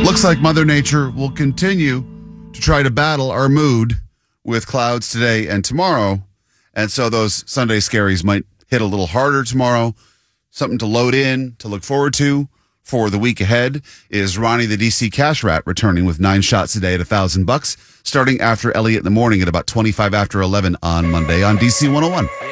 Looks like Mother Nature will continue to try to battle our mood with clouds today and tomorrow. And so those Sunday scaries might hit a little harder tomorrow. Something to load in, to look forward to for the week ahead is Ronnie the DC Cash Rat returning with 9 shots a day at $1,000, starting after Elliot in the morning at about 25 after 11 on Monday on DC 101.